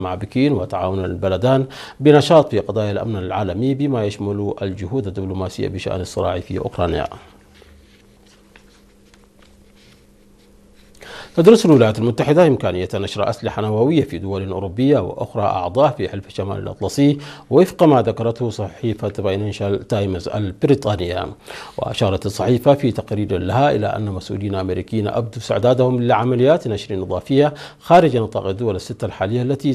مع بكين وتعاون البلدان بنشاط في قضايا الأمن العالمي بما يشمل الجهود الدبلوماسية بشأن الصراع في أوكرانيا. تدرس الولايات المتحدة إمكانية نشر أسلحة نووية في دول أوروبية وأخرى أعضاء في حلف شمال الأطلسي وفق ما ذكرته صحيفة فاينانشال تايمز البريطانية. وأشارت الصحيفة في تقرير لها إلى أن مسؤولين أمريكيين أبدوا استعدادهم لعمليات نشر إضافية خارج نطاق الدول الستة الحالية التي